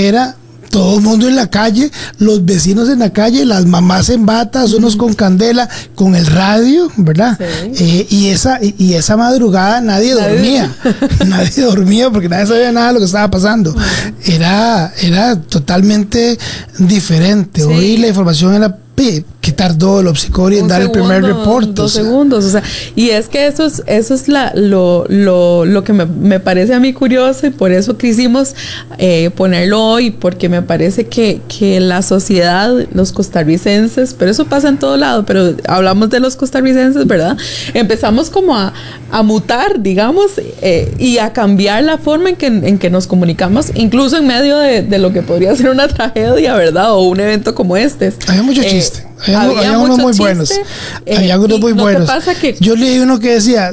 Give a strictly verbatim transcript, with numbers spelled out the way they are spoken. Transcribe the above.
era todo el mundo en la calle, los vecinos en la calle, las mamás en batas, unos con candela, con el radio, ¿verdad? Sí. Eh, y, esa, y, y esa madrugada nadie, nadie dormía, nadie dormía porque nadie sabía nada de lo que estaba pasando. Uh-huh. Era, era totalmente diferente. Sí. Hoy la información era que tardó el Opsicori en dar segundo, el primer reporte. Dos o sea. segundos, o sea, y es que eso es, eso es la, lo, lo, lo que me, me parece a mí curioso y por eso quisimos eh, ponerlo hoy, porque me parece que, que la sociedad, los costarricenses, pero eso pasa en todo lado, pero hablamos de los costarricenses, ¿verdad? Empezamos como a, a mutar, digamos, eh, y a cambiar la forma en que, en que nos comunicamos, incluso en medio de, de lo que podría ser una tragedia, ¿verdad? O un evento como este. Hay mucho chiste. Eh, Había, había unos muy chiste, buenos. Eh, había unos muy buenos. Que que Yo leí uno que decía,